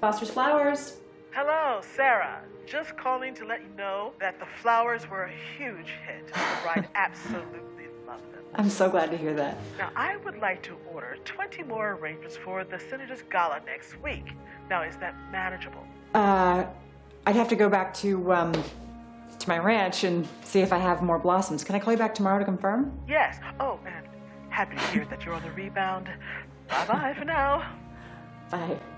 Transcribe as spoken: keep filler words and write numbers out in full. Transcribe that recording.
Foster's Flowers. Hello, Sarah. Just calling to let you know that the flowers were a huge hit. The bride absolutely loved them. I'm so glad to hear that. Now, I would like to order twenty more arrangements for the Senator's Gala next week. Now, is that manageable? Uh, I'd have to go back to, um, to my ranch and see if I have more blossoms. Can I call you back tomorrow to confirm? Yes. Oh, and happy to hear that you're on the rebound. Bye-bye for now. Bye.